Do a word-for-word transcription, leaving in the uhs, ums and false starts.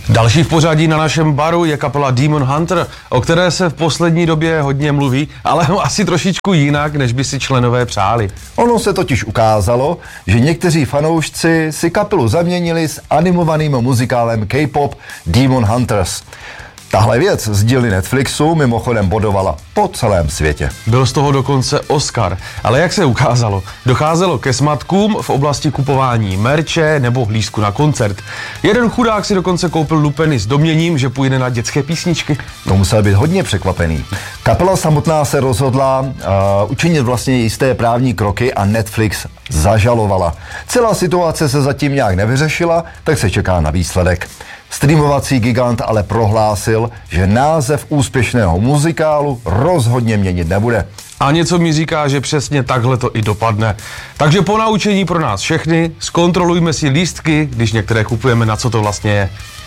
Další v pořadí na našem baru je kapela Demon Hunter, o které se v poslední době hodně mluví, ale asi trošičku jinak, než by si členové přáli. Ono se totiž ukázalo, že někteří fanoušci si kapelu zaměnili s animovaným muzikálem K-pop Demon Hunters. Tahle věc z dílny Netflixu mimochodem bodovala po celém světě. Byl z toho dokonce Oscar, ale jak se ukázalo, docházelo ke smatkům v oblasti kupování merče nebo lístku na koncert. Jeden chudák si dokonce koupil lupeny s domněním, že půjde na dětské písničky. To musel být hodně překvapený. Kapela samotná se rozhodla uh, učinit vlastně jisté právní kroky a Netflix zažalovala. Celá situace se zatím nějak nevyřešila, tak se čeká na výsledek. Streamovací gigant ale prohlásil, že název úspěšného muzikálu rozhodně měnit nebude. A něco mi říká, že přesně takhle to i dopadne. Takže po naučení pro nás všechny, zkontrolujme si lístky, když některé kupujeme, na co to vlastně je.